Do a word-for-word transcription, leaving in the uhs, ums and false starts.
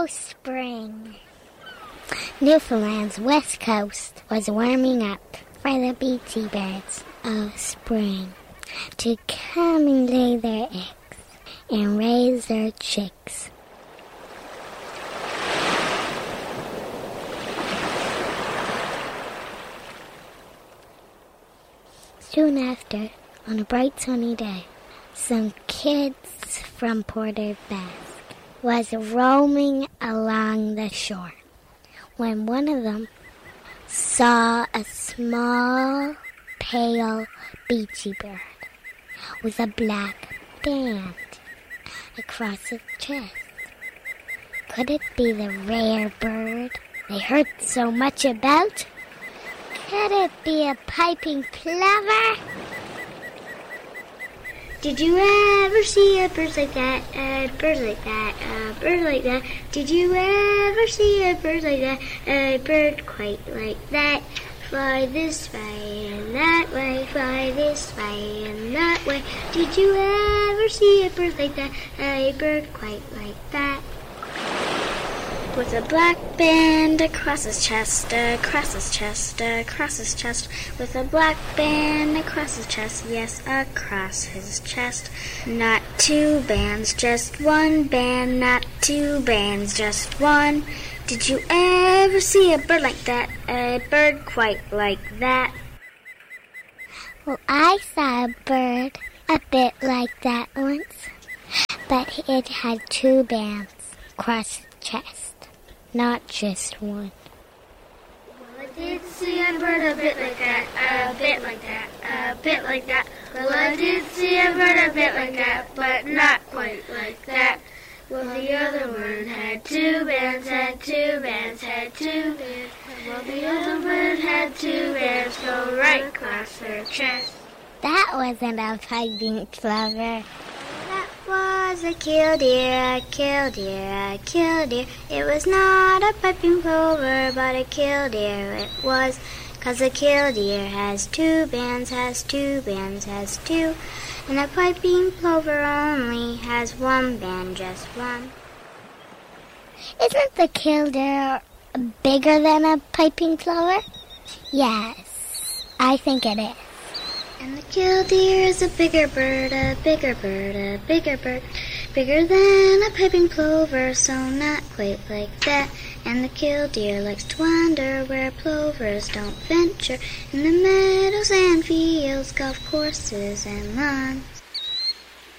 Oh, spring. Newfoundland's west coast was warming up for the Beachy birds of spring to come and lay their eggs and raise their chicks. Soon after, on a bright sunny day, some kids from Porter Basque was roaming along the shore when one of them saw a small, pale beachy bird with a black band across its chest. Could it be the rare bird they heard so much about? Could it be a piping plover? Did you ever see a bird like that, a bird like that, a bird like that? Did you ever see a bird like that, a bird quite like that? Fly this way and that way, fly this way and that way. Did you ever see a bird like that, a bird quite like that? With a black band across his chest, across his chest, across his chest. With a black band across his chest, yes, across his chest. Not two bands, just one band, not two bands, just one. Did you ever see a bird like that, a bird quite like that? Well, I saw a bird a bit like that once, but it had two bands across its chest. Not just one. Well, I did see a bird a bit like that, a bit like that, a bit like that. Well, I did see a bird a bit like that, but not quite like that. Well, the other one had two bands, had two bands, had two bands. Well, the other bird had two bands go right across her chest. That wasn't a piping plover. Was a killdeer, a killdeer, a killdeer. It was not a piping plover, but a killdeer it was. 'Cause a killdeer has two bands, has two bands, has two. And a piping plover only has one band, just one. Isn't the killdeer bigger than a piping plover? Yes, I think it is. And the killdeer is a bigger bird, a bigger bird, a bigger bird. Bigger than a piping plover, so not quite like that. And the killdeer likes to wander where plovers don't venture. In the meadows and fields, golf courses and lawns.